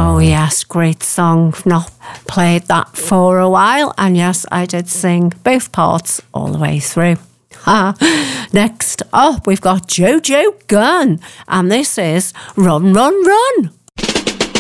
Oh, yes, great song. Not played that for a while. And yes, I did sing both parts all the way through. Next up, we've got Jojo Gunn. And this is Run, Run, Run.